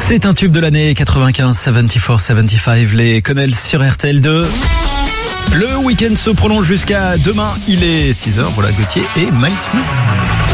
C'est un tube de l'année 95, 74-75, les Connells sur RTL2. Le week-end se prolonge jusqu'à demain, il est 6h, voilà Gauthier et Miles Smith.